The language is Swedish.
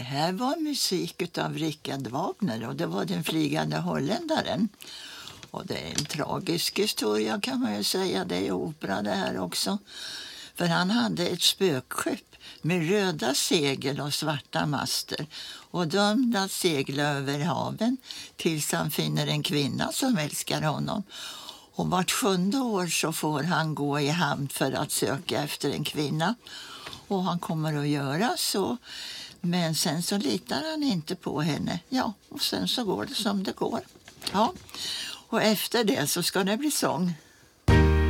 här var musik av Richard Wagner och det var Den flygande holländaren. Och det är en tragisk historia kan man ju säga. Det är opera det här också. För han hade ett spökskepp med röda segel och svarta master och dömd att segla över haven tills han finner en kvinna som älskar honom. Och vart 7:e år så får han gå i hamn för att söka efter en kvinna. Och han kommer att göra så. Men sen så litar han inte på henne. Ja, och sen så går det som det går. Ja. Och efter det så ska det bli sång.